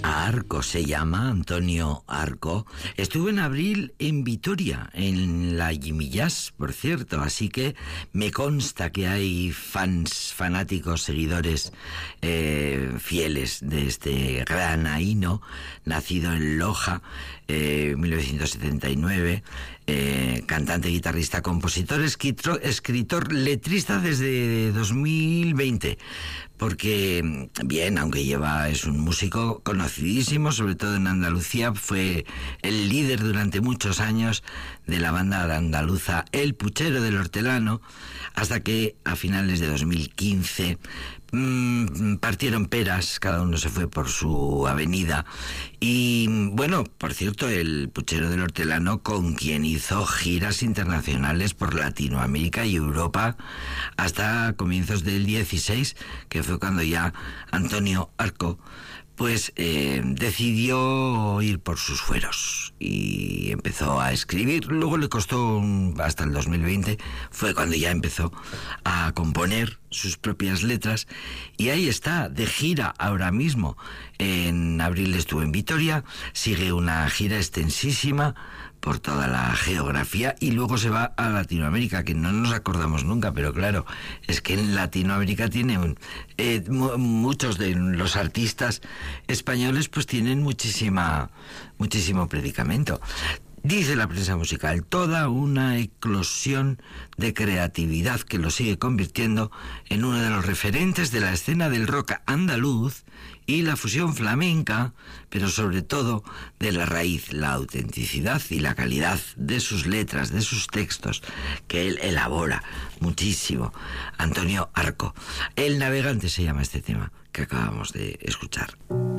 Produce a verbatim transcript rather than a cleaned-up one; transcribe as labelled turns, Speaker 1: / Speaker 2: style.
Speaker 1: Arco se llama, Antonio Arco. Estuvo en abril en Vitoria, en la Jimmy Jazz, por cierto, así que me consta que hay fans, fanáticos, seguidores eh, fieles de este gran Aíno, nacido en Loja, eh, mil novecientos setenta y nueve, eh, cantante, guitarrista, compositor, escritor, escritor, letrista desde dos mil veinte. Porque, bien, aunque lleva, es un músico conocidísimo, sobre todo en Andalucía, fue el líder durante muchos años de la banda andaluza El Puchero del Hortelano, hasta que a finales de dos mil quince mmm, partieron peras, cada uno se fue por su avenida. Y, bueno, por cierto, El Puchero del Hortelano, con quien hizo giras internacionales por Latinoamérica y Europa hasta comienzos del dieciséis, que fue cuando ya Antonio Arco pues eh, decidió ir por sus fueros y empezó a escribir. Luego le costó un, hasta el dos mil veinte, fue cuando ya empezó a componer sus propias letras, y ahí está, de gira ahora mismo. En abril estuvo en Vitoria, sigue una gira extensísima por toda la geografía, y luego se va a Latinoamérica, que no nos acordamos nunca, pero claro, es que en Latinoamérica tiene un, eh, mu- muchos de los artistas españoles pues tienen muchísima muchísimo predicamento. Dice la prensa musical, toda una eclosión de creatividad que lo sigue convirtiendo en uno de los referentes de la escena del rock andaluz y la fusión flamenca, pero sobre todo de la raíz, la autenticidad y la calidad de sus letras, de sus textos, que él elabora muchísimo. Antonio Arco. El Navegante se llama este tema que acabamos de escuchar.